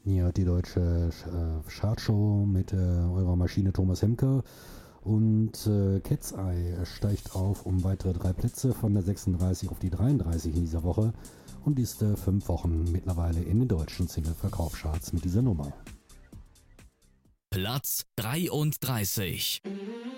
Ihr hört die deutsche Chartshow mit eurer Maschine Thomas Hemke. Und Cat's Eye steigt auf um weitere 3 Plätze von der 36 auf die 33 in dieser Woche und ist 5 Wochen mittlerweile in den deutschen Single-Verkaufscharts mit dieser Nummer. Platz 33.